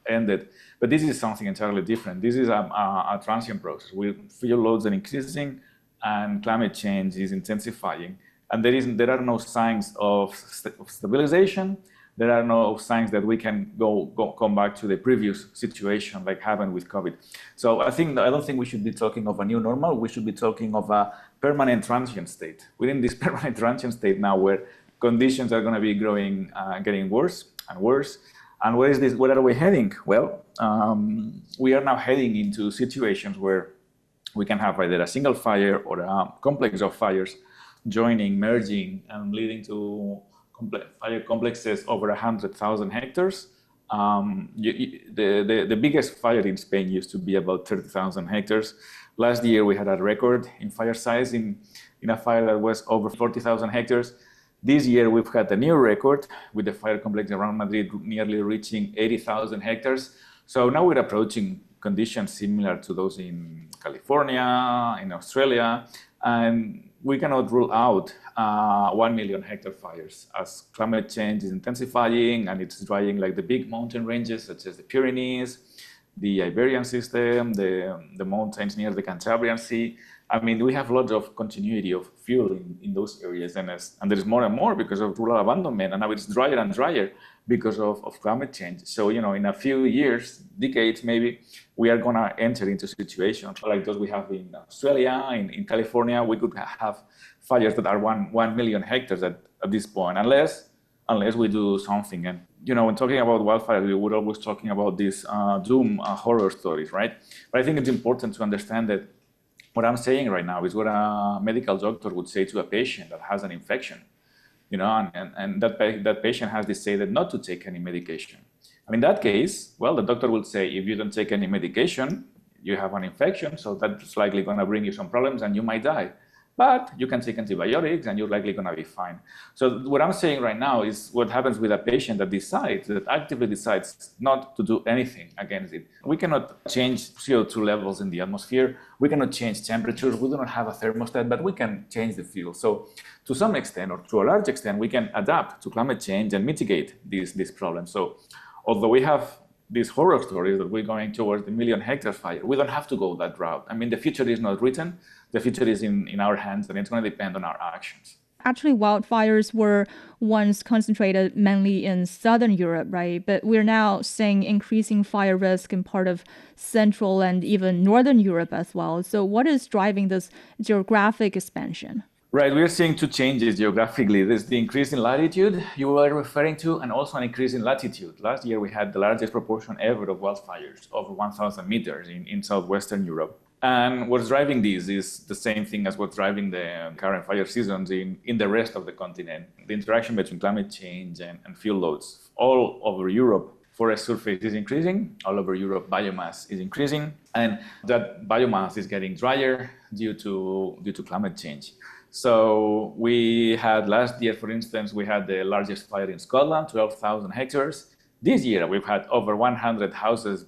ended. But this is something entirely different. This is a transient process. Fuel loads are increasing and climate change is intensifying. And there are no signs of stabilization. There are no signs that we can come back to the previous situation like happened with COVID. So I don't think we should be talking of a new normal. We should be talking of a permanent transient state. Within this permanent transient state now, where conditions are going to be getting worse and worse. And where are we heading? Well, we are now heading into situations where we can have either a single fire or a complex of fires joining, merging, and leading to fire complexes over 100,000 hectares. The biggest fire in Spain used to be about 30,000 hectares. Last year, we had a record in fire size in a fire that was over 40,000 hectares. This year, we've had a new record with the fire complex around Madrid nearly reaching 80,000 hectares. So now we're approaching conditions similar to those in California, in Australia, and we cannot rule out 1 million hectare fires as climate change is intensifying and it's drying like the big mountain ranges such as the Pyrenees, the Iberian system, the mountains near the Cantabrian Sea. I mean, we have lots of continuity of fuel in those areas, and there is more and more because of rural abandonment, and now it's drier and drier because of climate change. So, in a few years, decades maybe, we are going to enter into situations like those we have in Australia, in California. We could have fires that are 1 million hectares at this point, unless we do something. And, when talking about wildfires, we're always talking about these doom horror stories, right? But I think it's important to understand that what I'm saying right now is what a medical doctor would say to a patient that has an infection, and that patient has decided not to take any medication. And in that case, well, the doctor will say, if you don't take any medication, you have an infection, so that's likely going to bring you some problems and you might die. But you can take antibiotics and you're likely going to be fine. So what I'm saying right now is what happens with a patient that actively decides not to do anything against it. We cannot change CO2 levels in the atmosphere. We cannot change temperatures. We do not have a thermostat, but we can change the fuel. So to some extent, or to a large extent, we can adapt to climate change and mitigate these problems. So although we have these horror stories that we're going towards the million hectare fire, we don't have to go that route. I mean, the future is not written. The future is in our hands, and it's going to depend on our actions. Actually, wildfires were once concentrated mainly in Southern Europe, right? But we're now seeing increasing fire risk in part of Central and even Northern Europe as well. So what is driving this geographic expansion? Right, we're seeing two changes geographically. There's the increase in latitude you were referring to, and also an increase in latitude. Last year, we had the largest proportion ever of wildfires, over 1,000 meters in southwestern Europe. And what's driving this is the same thing as what's driving the current fire seasons in the rest of the continent. The interaction between climate change and fuel loads. All over Europe, forest surface is increasing. All over Europe, biomass is increasing. And that biomass is getting drier due to climate change. So we had last year, for instance, we had the largest fire in Scotland, 12,000 hectares. This year, we've had over 100 houses